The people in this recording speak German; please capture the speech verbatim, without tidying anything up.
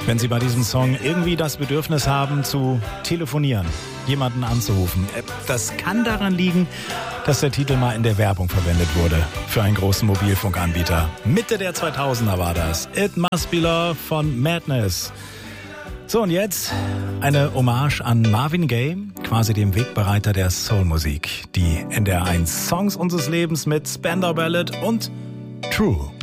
Wenn Sie bei diesem Song irgendwie das Bedürfnis haben zu telefonieren, jemanden anzurufen, das kann daran liegen, dass der Titel mal in der Werbung verwendet wurde für einen großen Mobilfunkanbieter. Mitte der zweitausender war das. It Must Be Love von Madness. So, und jetzt eine Hommage an Marvin Gaye, quasi dem Wegbereiter der Soulmusik. Die N D R eins Songs unseres Lebens mit Spandau Ballet und True.